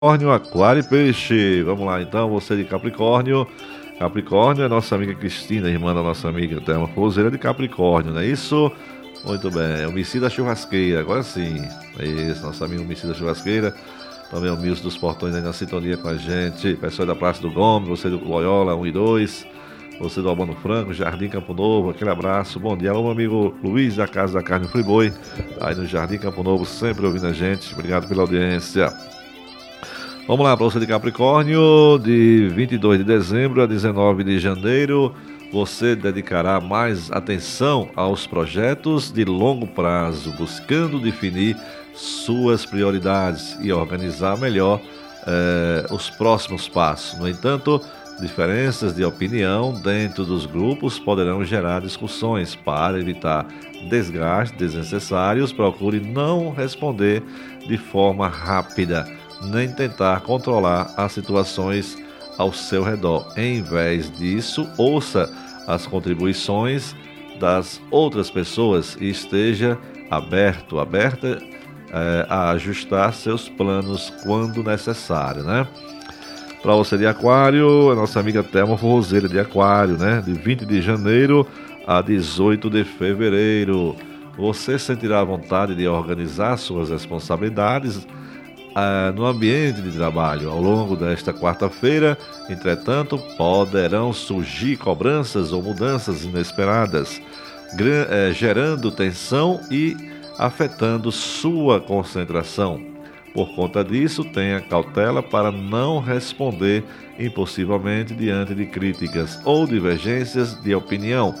Capricórnio, Aquário e Peixe. Vamos lá então, você de Capricórnio. Capricórnio é nossa amiga Cristina, irmã da nossa amiga Thelma Forrozeira de Capricórnio, não é isso? Muito bem, Homicida Churrasqueira, agora sim. É isso, nosso amigo Homicida Churrasqueira. Também o Milson dos Portões aí na sintonia com a gente. Pessoal da Praça do Gomes, você do Loyola 1 e 2. Você do Albano Franco, Jardim Campo Novo, aquele abraço. Bom dia, alô meu amigo Luiz da Casa da Carne Friboi, aí no Jardim Campo Novo, sempre ouvindo a gente. Obrigado pela audiência. Vamos lá, para você de Capricórnio, de 22 de dezembro a 19 de janeiro, você dedicará mais atenção aos projetos de longo prazo, buscando definir suas prioridades e organizar melhor os próximos passos. No entanto, diferenças de opinião dentro dos grupos poderão gerar discussões. Para evitar desgastes desnecessários, procure não responder de forma rápida, nem tentar controlar as situações ao seu redor. Em vez disso, ouça as contribuições das outras pessoas e esteja aberta a ajustar seus planos quando necessário, né? Para você de Aquário, a nossa amiga Thelma Forrozeira de Aquário, né? De 20 de janeiro a 18 de fevereiro. Você sentirá vontade de organizar suas responsabilidades no ambiente de trabalho. Ao longo desta quarta-feira, entretanto, poderão surgir cobranças ou mudanças inesperadas, gerando tensão e afetando sua concentração. Por conta disso, tenha cautela para não responder impulsivamente diante de críticas ou divergências de opinião.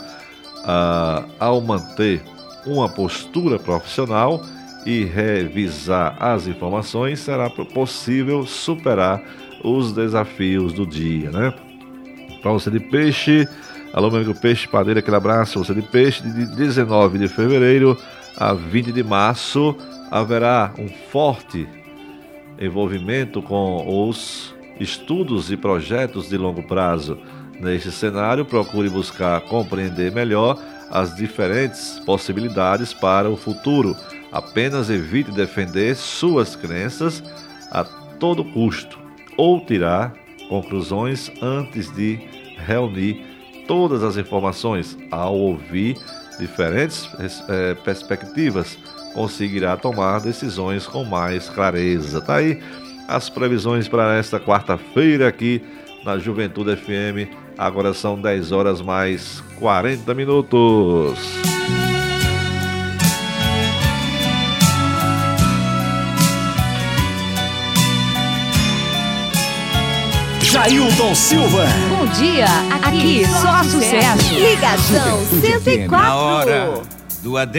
Ao manter uma postura profissional e revisar as informações, será possível superar os desafios do dia, né? Para você de Peixe, alô meu amigo Peixe Padeiro, aquele abraço. Você de Peixe, de 19 de fevereiro a 20 de março, haverá um forte envolvimento com os estudos e projetos de longo prazo. Neste cenário, procure buscar compreender melhor as diferentes possibilidades para o futuro. Apenas evite defender suas crenças a todo custo ou tirar conclusões antes de reunir todas as informações. Ao ouvir diferentes perspectivas, conseguirá tomar decisões com mais clareza. Tá aí as previsões para esta quarta-feira aqui na Juventude FM. Agora são 10 horas mais 40 minutos. Jailton Silva. Bom dia, aqui só sucesso. Ligação 104. Na hora do